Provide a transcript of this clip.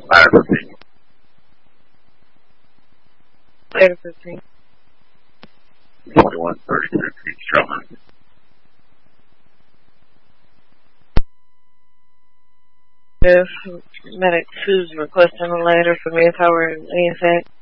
Ladder 15. Ladder 15. 4136 East Drummond. If Medic 2's requesting a ladder for me if I were in ESX.